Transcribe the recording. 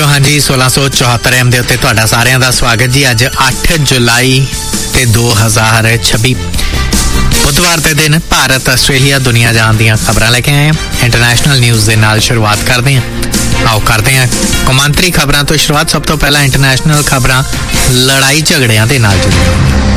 हाँ जी 1674 ਦੇ ਉੱਤੇ ਤੁਹਾਡਾ ਸਾਰਿਆਂ ਦਾ ਸਵਾਗਤ ਜੀ। ਅੱਜ 8 ਜੁਲਾਈ ਤੇ 2026 बुधवार के दिन भारत आस्ट्रेलिया दुनिया जहान ਦੀਆਂ खबरां लेके आए हैं। इंटरनेशनल न्यूज़ के नाल शुरुआत करते हैं। आओ करते हैं कौमांतरी खबरां तो शुरुआत। सब तो पहला इंटरनेशनल खबरां लड़ाई झगड़ियां दे नाल जुड़ियां।